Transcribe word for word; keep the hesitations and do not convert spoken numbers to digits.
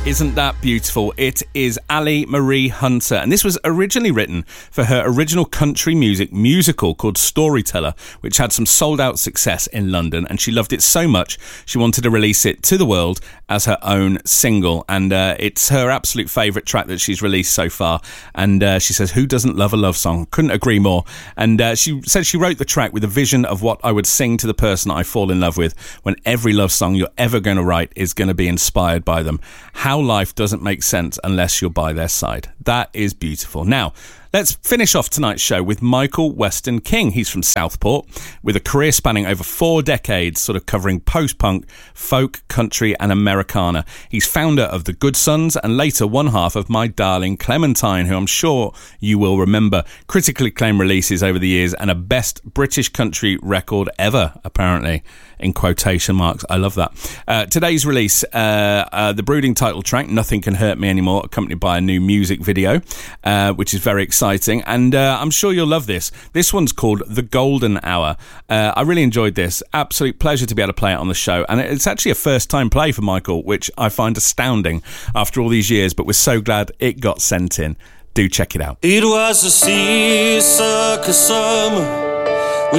Isn't that beautiful? It is Ali Marie Hunter, and this was originally written for her original country music musical called Storyteller, which had some sold-out success in London, and she loved it so much she wanted to release it to the world as her own single, and uh, it's her absolute favourite track that she's released so far, and uh, she says, who doesn't love a love song? Couldn't agree more. And uh, she said she wrote the track with a vision of what I would sing to the person I fall in love with, when every love song you're ever going to write is going to be inspired by them. How life doesn't make sense unless you're by their side. That is beautiful. Now, let's finish off tonight's show with Michael Weston King. He's from Southport, with a career spanning over four decades, sort of covering post-punk, folk, country and Americana. He's founder of The Good Sons and later one half of My Darling Clementine, who I'm sure you will remember. Critically acclaimed releases over the years and a best British country record ever, apparently, in quotation marks. I love that. Uh, today's release, uh, uh, the brooding title track, Nothing Can Hurt Me Anymore, accompanied by a new music video, uh, which is very exciting. Exciting, and uh, I'm sure you'll love this. This one's called The Golden Hour. Uh, I really enjoyed this. Absolute pleasure to be able to play it on the show, and it's actually a first-time play for Michael, which I find astounding after all these years, but we're so glad it got sent in. Do check it out. It was a seasick summer,